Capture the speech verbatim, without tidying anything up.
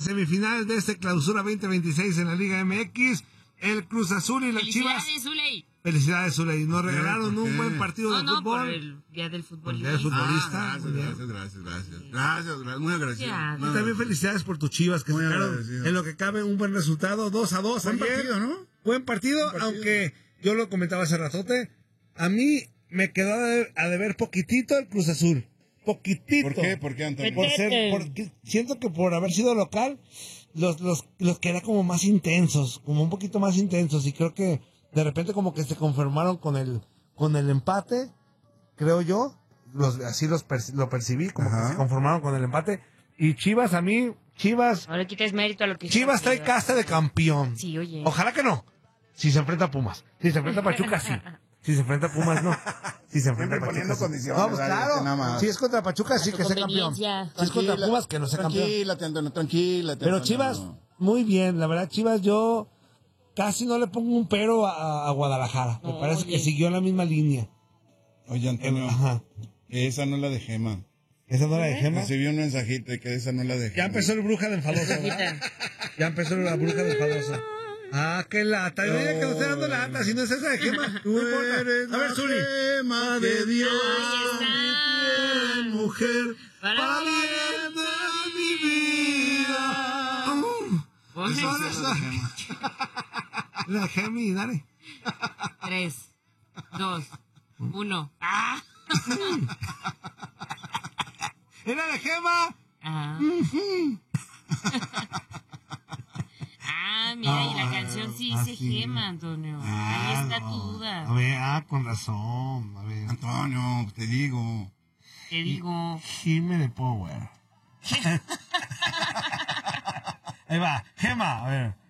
semifinal de este clausura veinte veintiséis en la Liga M X. El Cruz Azul y las Chivas. Felicidades, Zuley. Felicidades, Zuley. Nos regalaron un buen partido no, de no, fútbol. Por el día del futbolista. El día del futbolista. Ah, gracias, gracias, gracias, gracias. Gracias, gracias, muy agradecido. Ya, Y también felicidades por tus Chivas que Muy sacaron agradecido. en lo que cabe un buen resultado, dos a dos Buen ayer. partido, ¿no? Buen partido, Buen partido. aunque yo lo comentaba hace ratote, a mí me quedó a deber, a deber poquitito el Cruz Azul. Poquitito. ¿Por qué? ¿Por qué, Antonio? Por ser, porque siento que por haber sido local, los, los, los quería como más intensos, como un poquito más intensos, y creo que de repente como que se conformaron con el, con el empate, creo yo, los, así los perci- lo percibí, como Ajá. que se conformaron con el empate, y Chivas a mí, Chivas, No le quites mérito a lo que Chivas trae hicieron. casta de campeón. Sí, oye. Ojalá que no. Si se enfrenta a Pumas. Si se enfrenta a Pachuca, sí. Si se enfrenta a Pumas, no. Si se enfrenta a Siempre Pachuca, poniendo sí. condiciones, No, pues ¿sabes? claro. Nada más. Si es contra Pachuca, sí tu que sea campeón. conveniencia. Si es contra Tranquila, Pumas, que no sea campeón. Tranquila, Antonio, tranquila. Pero Antonio. Chivas, muy bien. La verdad, Chivas, yo casi no le pongo un pero a, a Guadalajara. Me No, parece oye. que siguió la misma línea. Oye, Antonio, Ajá. esa no es la de Gema. ¿Esa no la de Gema? Recibí un mensajito de que esa no es la de Gema. Ya empezó el bruja de enfadoso, ¿verdad? Ya empezó la bruja de enfadoso. Ah, qué lata. Yo diría que no estoy dando lata. Si no es esa de Gema, no importa. Eres A ver, la Zuli. Gema de Dios. Ahí está. Mujer, Para para bien bien de mi vida. Uh, Ponle esa eso. es la- La de Gemi, dale. Tres, dos, uno. ¡Ah! ¿Era de Gema? Ah. Ah, mira, y la canción sí Ah, dice sí. Gema, Antonio. Ah, Ahí está no. tu duda. A ver, ah, con razón. A ver. Antonio, te digo. Te digo. Gime de Power. Ahí va, Gema, a ver.